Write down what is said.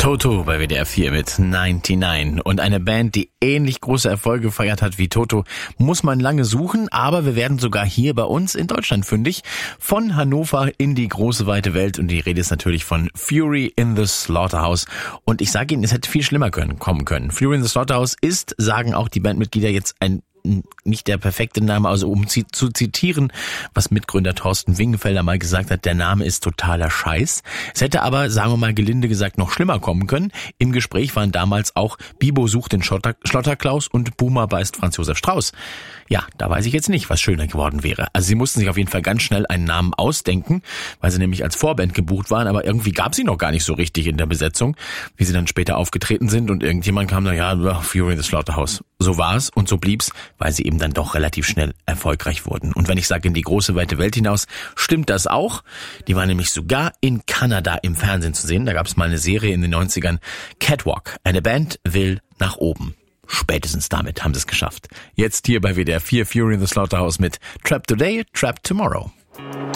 Toto bei WDR 4 mit 99. Und eine Band, die ähnlich große Erfolge gefeiert hat wie Toto, muss man lange suchen, aber wir werden sogar hier bei uns in Deutschland fündig. Von Hannover in die große weite Welt, und die Rede ist natürlich von Fury in the Slaughterhouse. Und ich sage Ihnen, es hätte viel schlimmer kommen können. Fury in the Slaughterhouse ist, sagen auch die Bandmitglieder, jetzt nicht der perfekte Name, also um zu zitieren, was Mitgründer Thorsten Wingenfelder mal gesagt hat, der Name ist totaler Scheiß. Es hätte aber, sagen wir mal gelinde gesagt, noch schlimmer kommen können. Im Gespräch waren damals auch Bibo sucht den Schlotterklaus und Boomer beißt Franz Josef Strauß. Ja, da weiß ich jetzt nicht, was schöner geworden wäre. Also sie mussten sich auf jeden Fall ganz schnell einen Namen ausdenken, weil sie nämlich als Vorband gebucht waren, aber irgendwie gab sie noch gar nicht so richtig in der Besetzung, wie sie dann später aufgetreten sind, und irgendjemand kam da, ja, Fury in the Slaughterhouse. So war es und so blieb's, weil sie eben dann doch relativ schnell erfolgreich wurden. Und wenn ich sage, in die große weite Welt hinaus, stimmt das auch. Die waren nämlich sogar in Kanada im Fernsehen zu sehen. Da gab es mal eine Serie in den 90ern, Catwalk. Eine Band will nach oben. Spätestens damit haben sie es geschafft. Jetzt hier bei WDR 4, Fury in the Slaughterhouse mit Trapped Today, Trapped Tomorrow.